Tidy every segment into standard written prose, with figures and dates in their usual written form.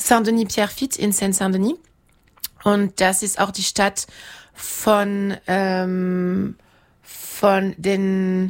Saint-Denis-Pierrefitte in Seine-Saint-Denis. Und das ist auch die Stadt von den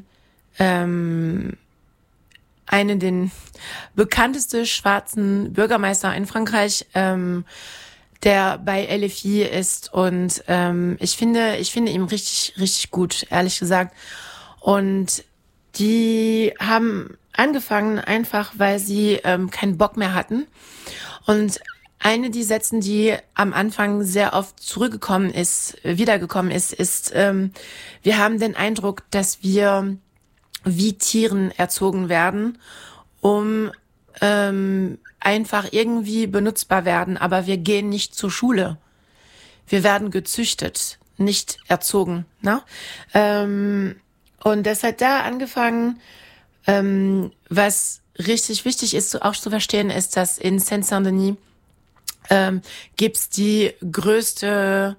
den bekanntesten schwarzen Bürgermeister in Frankreich, der bei LFI ist. Und ich finde ihn richtig, richtig gut, ehrlich gesagt. Und die haben angefangen einfach, weil sie keinen Bock mehr hatten. Und eine die Sätzen, die am Anfang sehr oft wiedergekommen ist, wir haben den Eindruck, dass wir wie Tieren erzogen werden, um einfach irgendwie benutzbar werden, aber wir gehen nicht zur Schule. Wir werden gezüchtet, nicht erzogen. Ne? Und das hat da angefangen, was richtig wichtig ist, auch zu verstehen, ist, dass in Seine-Saint-Denis gibt's die größte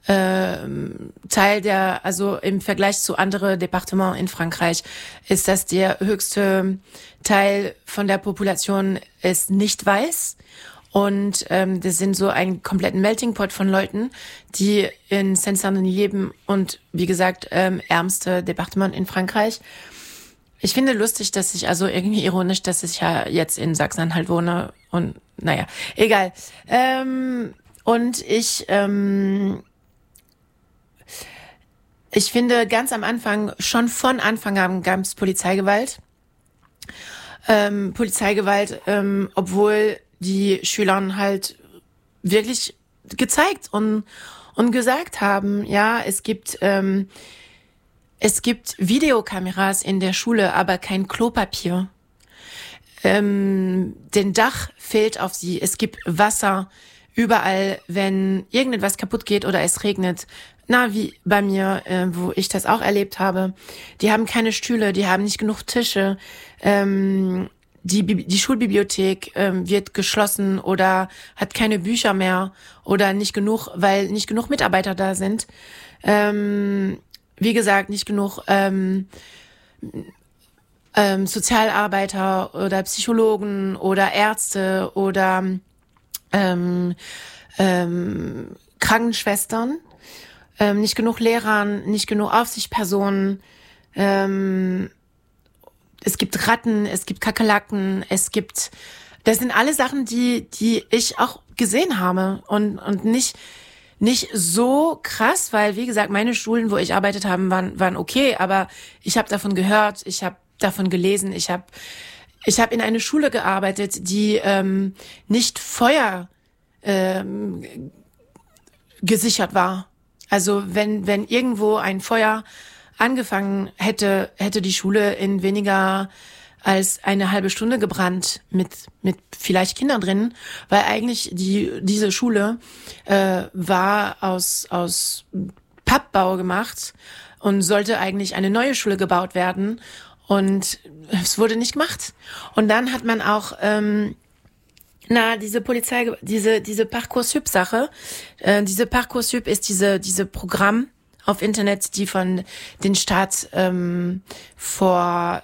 Teil also im Vergleich zu anderen Departements in Frankreich, ist das der höchste Teil von der Population ist nicht weiß. Und das sind so ein kompletten Melting Pot von Leuten, die in Seine-Saint-Denis leben und wie gesagt, ärmste Departement in Frankreich. Ich finde lustig, also irgendwie ironisch, dass ich ja jetzt in Sachsen-Anhalt wohne und naja, egal. Und ich finde ganz am Anfang, schon von Anfang an gab es Polizeigewalt. Obwohl die Schüler halt wirklich gezeigt und gesagt haben, ja, es gibt Videokameras in der Schule, aber kein Klopapier. Den Dach fehlt auf sie. Es gibt Wasser überall, wenn irgendetwas kaputt geht oder es regnet. Wie bei mir, wo ich das auch erlebt habe. Die haben keine Stühle, die haben nicht genug Tische. Die Schulbibliothek wird geschlossen oder hat keine Bücher mehr oder nicht genug, weil nicht genug Mitarbeiter da sind. Wie gesagt, nicht genug Sozialarbeiter oder Psychologen oder Ärzte oder Krankenschwestern, nicht genug Lehrern, nicht genug Aufsichtspersonen. Es gibt Ratten, es gibt Kakerlaken, das sind alle Sachen, die ich auch gesehen habe und nicht so krass, weil wie gesagt, meine Schulen, wo ich arbeitet habe, waren okay, aber ich habe davon gehört, ich habe davon gelesen, ich habe in eine Schule gearbeitet, die nicht Feuer gesichert war. Also wenn irgendwo ein Feuer angefangen hätte die Schule in weniger als eine halbe Stunde gebrannt mit vielleicht Kindern drin, weil eigentlich diese Schule war aus Pappbau gemacht und sollte eigentlich eine neue Schule gebaut werden und es wurde nicht gemacht. Und dann hat man auch diese Parcoursup-Sache. Diese Parcoursup ist diese Programm auf Internet, die von den Staat vor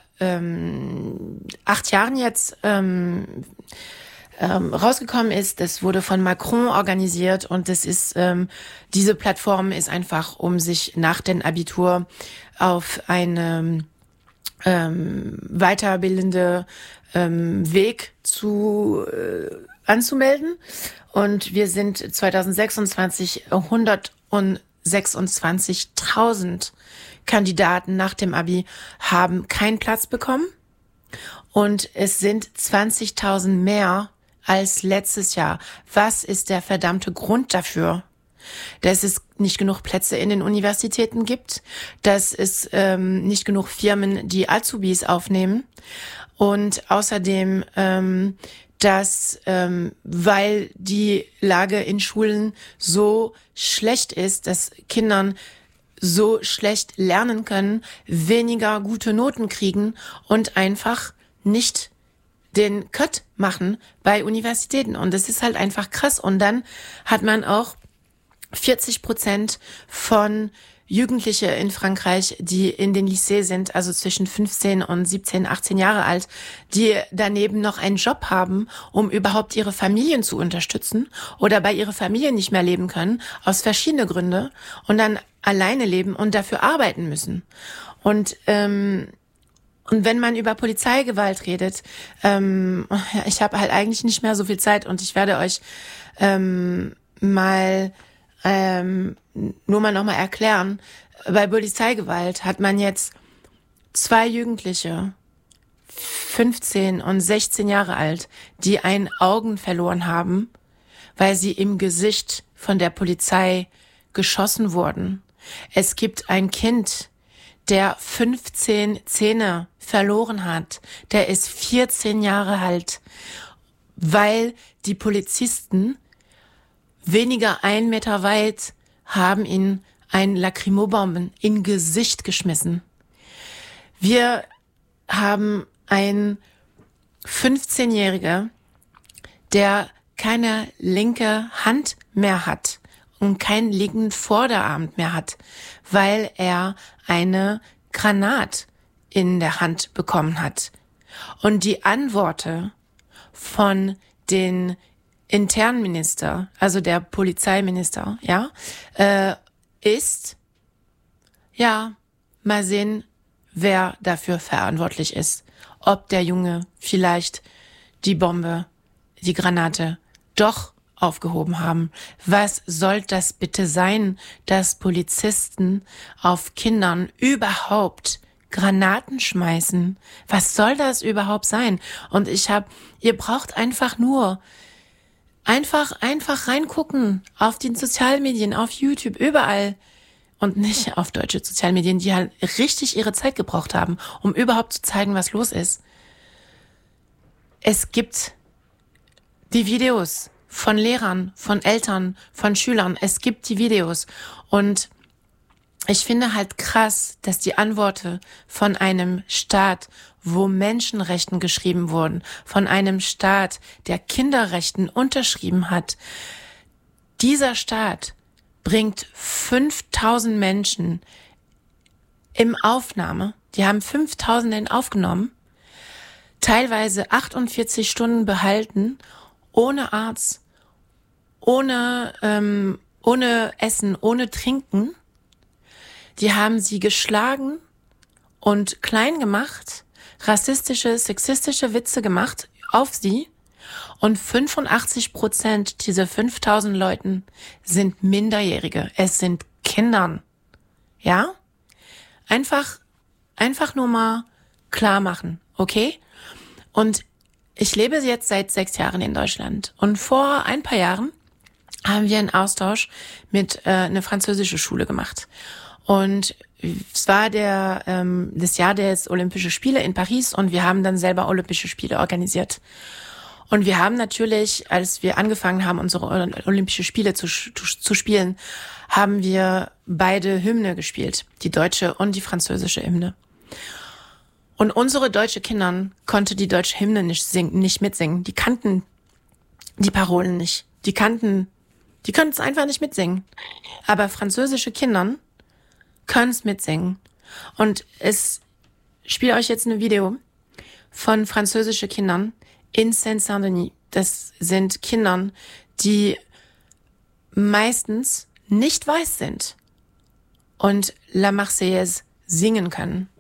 8 Jahren jetzt rausgekommen ist. Das wurde von Macron organisiert und das ist diese Plattform ist einfach, um sich nach dem Abitur auf eine weiterbildende Weg anzumelden. Und wir sind 2026 126.000 Kandidaten nach dem Abi haben keinen Platz bekommen. Und es sind 20.000 mehr als letztes Jahr. Was ist der verdammte Grund dafür? Dass es nicht genug Plätze in den Universitäten gibt, dass es nicht genug Firmen, die Azubis aufnehmen und außerdem, dass weil die Lage in Schulen so schlecht ist, dass Kindern so schlecht lernen können, weniger gute Noten kriegen und einfach nicht den Cut machen bei Universitäten. Und das ist halt einfach krass. Und dann hat man auch 40% von Jugendliche in Frankreich, die in den Lycée sind, also zwischen 15 und 17, 18 Jahre alt, die daneben noch einen Job haben, um überhaupt ihre Familien zu unterstützen oder bei ihrer Familie nicht mehr leben können, aus verschiedenen Gründen und dann alleine leben und dafür arbeiten müssen. Und wenn man über Polizeigewalt redet, ich habe halt eigentlich nicht mehr so viel Zeit und ich werde euch nur mal nochmal erklären. Bei Polizeigewalt hat man jetzt 2 Jugendliche, 15 und 16 Jahre alt, die ein Augen verloren haben, weil sie im Gesicht von der Polizei geschossen wurden. Es gibt ein Kind, der 15 Zähne verloren hat. Der ist 14 Jahre alt, weil die Polizisten weniger 1 Meter weit haben ihn ein Lacrimobomben in Gesicht geschmissen. Wir haben einen 15-Jähriger, der keine linke Hand mehr hat und keinen linken Vorderarm mehr hat, weil er eine Granat in der Hand bekommen hat. Und die Antworten von den Internminister, also der Polizeiminister, ist, mal sehen, wer dafür verantwortlich ist. Ob der Junge vielleicht die Bombe, die Granate doch aufgehoben haben. Was soll das bitte sein, dass Polizisten auf Kindern überhaupt Granaten schmeißen? Was soll das überhaupt sein? Und ihr braucht einfach nur einfach reingucken auf den Sozialmedien, auf YouTube, überall. Und nicht auf deutsche Sozialmedien, die halt richtig ihre Zeit gebraucht haben, um überhaupt zu zeigen, was los ist. Es gibt die Videos von Lehrern, von Eltern, von Schülern. Es gibt die Videos. Und ich finde halt krass, dass die Antworten von einem Staat, wo Menschenrechten geschrieben wurden, von einem Staat, der Kinderrechten unterschrieben hat, dieser Staat bringt 5000 Menschen im Aufnahme, die haben 5000 aufgenommen, teilweise 48 Stunden behalten, ohne Arzt, ohne Essen, ohne Trinken. Die haben sie geschlagen und klein gemacht, rassistische, sexistische Witze gemacht auf sie. Und 85% dieser 5000 Leuten sind Minderjährige. Es sind Kindern. Ja? Einfach nur mal klar machen, okay? Und ich lebe jetzt seit 6 Jahren in Deutschland. Und vor ein paar Jahren haben wir einen Austausch mit einer französischen Schule gemacht. Und es war das Jahr des Olympischen Spiele in Paris und wir haben dann selber Olympische Spiele organisiert. Und wir haben natürlich, als wir angefangen haben, unsere Olympische Spiele zu spielen, haben wir beide Hymne gespielt, die deutsche und die französische Hymne. Und unsere deutsche Kinder konnte die deutsche Hymne nicht mitsingen. Die kannten die Parolen nicht. Die konnten es einfach nicht mitsingen. Aber französische Kinder können es mitsingen. Und ich spiele euch jetzt ein Video von französischen Kindern in Seine-Saint-Denis. Das sind Kinder, die meistens nicht weiß sind und La Marseillaise singen können.